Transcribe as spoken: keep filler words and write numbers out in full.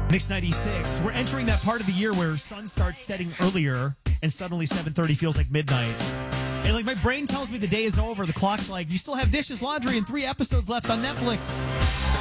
Mix ninety-six. We're entering that part of the year where sun starts setting earlier and suddenly seven thirty feels like midnight. And like my brain tells me the day is over. The clock's like, you still have dishes, laundry, and three episodes left on Netflix.